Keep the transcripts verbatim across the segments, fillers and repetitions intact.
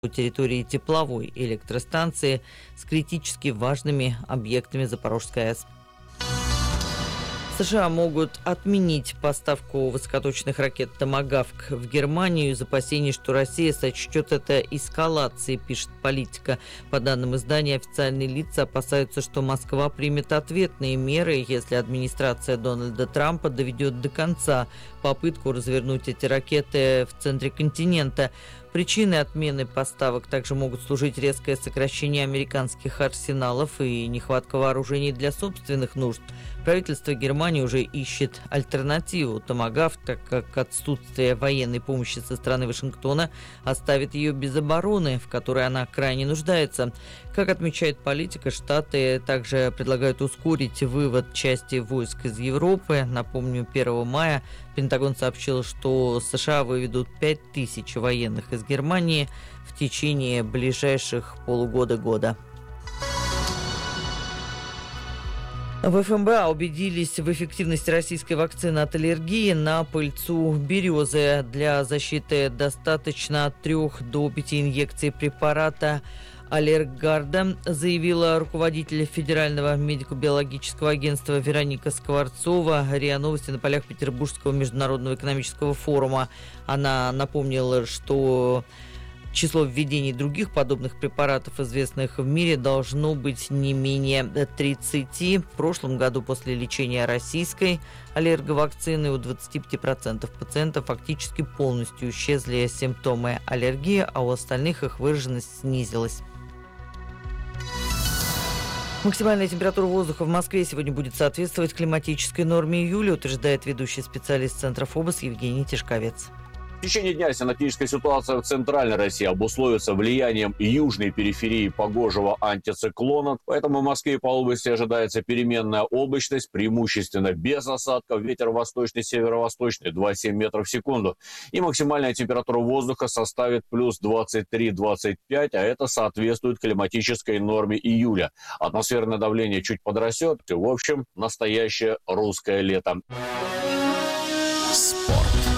территории тепловой электростанции с критически важными объектами Запорожской АЭС. США могут отменить поставку высокоточных ракет «Томагавк» в Германию из опасений, что Россия сочтет это эскалацией, пишет «Политика». По данным издания, официальные лица опасаются, что Москва примет ответные меры, если администрация Дональда Трампа доведет до конца попытку развернуть эти ракеты в центре континента. Причиной отмены поставок также могут служить резкое сокращение американских арсеналов и нехватка вооружений для собственных нужд. Правительство Германии уже ищет альтернативу «Томагавк», так как отсутствие военной помощи со стороны Вашингтона оставит ее без обороны, в которой она крайне нуждается. Как отмечает «Политика», Штаты также предлагают ускорить вывод части войск из Европы. Напомню, первого мая Пентагон сообщил, что США выведут пять тысяч военных из Германии в течение ближайших полугода-года. В эф эм бэ а убедились в эффективности российской вакцины от аллергии на пыльцу березы. Для защиты достаточно от трёх до пяти инъекций препарата Аллергарда, заявила руководитель Федерального медико-биологического агентства Вероника Скворцова. РИА Новости на полях Петербургского международного экономического форума. Она напомнила, что число введений других подобных препаратов, известных в мире, должно быть не менее тридцати. В прошлом году после лечения российской аллерговакцины у двадцати пяти процентов пациентов фактически полностью исчезли симптомы аллергии, а у остальных их выраженность снизилась. Максимальная температура воздуха в Москве сегодня будет соответствовать климатической норме июля, утверждает ведущий специалист Центра ФОБОС Евгений Тишковец. В течение дня синоптическая ситуация в центральной России обусловится влиянием южной периферии погожего антициклона. Поэтому в Москве и по области ожидается переменная облачность, преимущественно без осадков. Ветер восточный, северо-восточный двадцать семь метров в секунду. И максимальная температура воздуха составит плюс двадцать три - двадцать пять, а это соответствует климатической норме июля. Атмосферное давление чуть подрастет. И, в общем, настоящее русское лето. Спорт.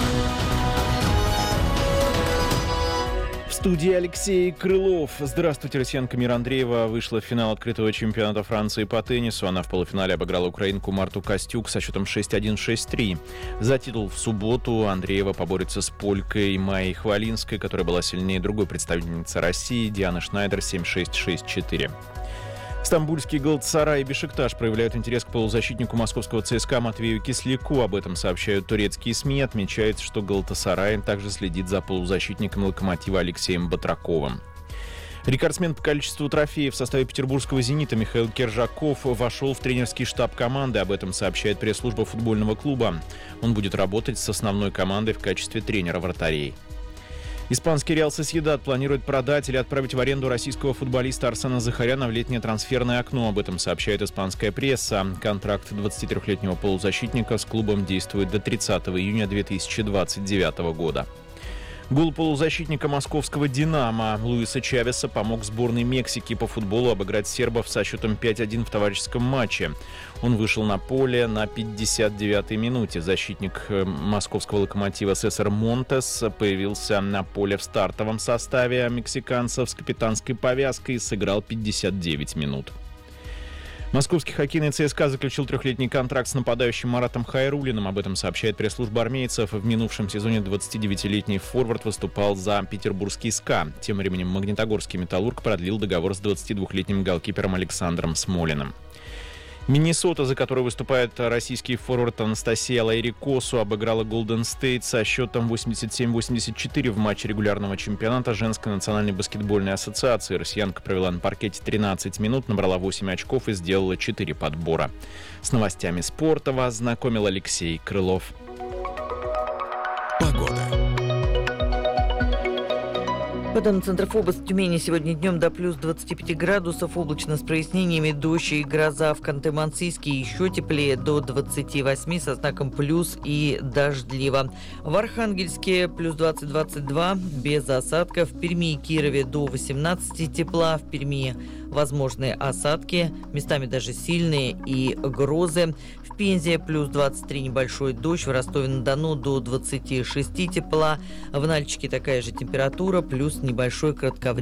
В студии Алексей Крылов. Здравствуйте, россиянка Мира Андреева вышла в финал открытого чемпионата Франции по теннису. Она в полуфинале обыграла украинку Марту Костюк со счетом шесть один - шесть три. За титул в субботу Андреева поборется с полькой Майей Хвалинской, которая была сильнее другой представительницы России Дианы Шнайдер семь шесть - шесть четыре. Стамбульский Галатасарай и Бешикташ проявляют интерес к полузащитнику московского ЦСКА Матвею Кисляку. Об этом сообщают турецкие СМИ. Отмечается, что Галатасарай также следит за полузащитником «Локомотива» Алексеем Батраковым. Рекордсмен по количеству трофеев в составе петербургского «Зенита» Михаил Кержаков вошел в тренерский штаб команды. Об этом сообщает пресс-служба футбольного клуба. Он будет работать с основной командой в качестве тренера вратарей. Испанский «Реал Сосьедад» планирует продать или отправить в аренду российского футболиста Арсена Захаряна в летнее трансферное окно. Об этом сообщает испанская пресса. Контракт двадцатитрёхлетнего полузащитника с клубом действует до тридцатого июня две тысячи двадцать девятого года. Гол полузащитника московского «Динамо» Луиса Чавеса помог сборной Мексики по футболу обыграть сербов со счетом пять один в товарищеском матче. Он вышел на поле на пятьдесят девятой минуте. Защитник московского «Локомотива» Сесар Монтес появился на поле в стартовом составе мексиканцев с капитанской повязкой и сыграл пятьдесят девять минут. Московский хоккейный ЦСКА заключил трехлетний контракт с нападающим Маратом Хайруллиным. Об этом сообщает пресс-служба армейцев. В минувшем сезоне двадцатидевятилетний форвард выступал за петербургский СКА. Тем временем магнитогорский «Металлург» продлил договор с двадцатидвухлетним голкипером Александром Смолиным. Миннесота, за которой выступает российский форвард Анастасия Лайрикосу, обыграла Голден Стейт со счетом восемьдесят семь - восемьдесят четыре в матче регулярного чемпионата женской национальной баскетбольной ассоциации. Россиянка провела на паркете тринадцать минут, набрала восемь очков и сделала четыре подбора. С новостями спорта вас знакомил Алексей Крылов. Погода. По данным Центра ФОБОС, в Тюмени сегодня днем до плюс двадцати пяти градусов, облачно с прояснениями, дождь и гроза. В Ханты-Мансийске еще теплее, до двадцати восьми со знаком плюс и дождливо. В Архангельске плюс двадцать - двадцать два, без осадков. В Перми и Кирове до восемнадцати тепла. В Перми возможны осадки, местами даже сильные, и грозы. В Пензе плюс двадцать три, небольшой дождь. В Ростове-на-Дону до двадцати шести тепла. В Нальчике такая же температура, плюс небольшой кратковременной